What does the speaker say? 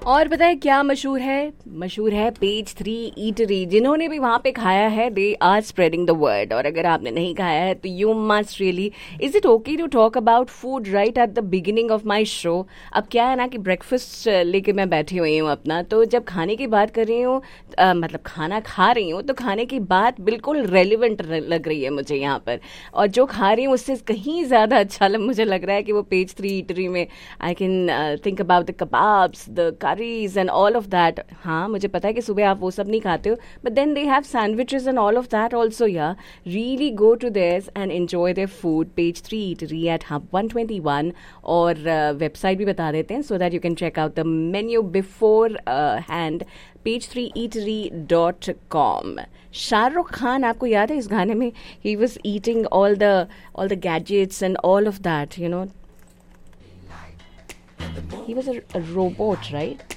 और बताए क्या मशहूर है? मशहूर है पेज 3 ईटरी। जिन्होंने भी वहां पे खाया है they are spreading the word, और अगर आपने नहीं खाया है तो you must really. Is it okay to talk about food right at the beginning of my show? अब क्या है ना कि ब्रेकफास्ट लेके मैं बैठी हुई हूँ अपना, तो जब खाने की बात कर रही हूँ, मतलब खाना खा रही हूँ, तो खाने की बात बिल्कुल रेलिवेंट लग रही है मुझे यहाँ पर। और जो खा रही हूँ उससे कहीं ज़्यादा अच्छा मुझे लग रहा है कि वो पेज 3 ईटरी में I can think about the kebabs, the curries and all of that. हाँ, मुझे पता है कि सुबह आप वो सब नहीं खाते हो, but then they have sandwiches and all of that also. Yeah, really go to theirs and enjoy their food. Page 3 Eatery at Hub 121, और वेबसाइट भी बता देते हैं so that you can check out the menu before hand. page3eatery.com. Shahrukh Khan, आपको याद है इस गाने में he was eating all the gadgets and all of that, you know. He was a robot, right?